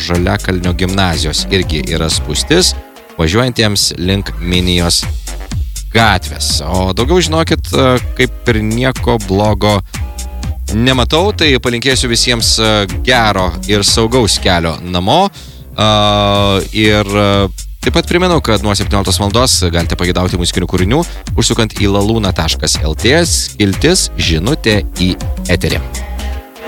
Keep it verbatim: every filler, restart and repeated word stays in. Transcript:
Žaliakalnio gimnazijos irgi yra spūstis, važiuojantiems link Minijos gatvės. O daugiau žinokit, kaip ir nieko blogo nematau, tai palinkėsiu visiems gero ir saugaus kelio namo. Ir taip pat primenu, kad nuo septynioliktos valandos galite pagėdauti muzikinių kūrinių, užsukant į laluna taškas lt, skiltis žinutė į eterį.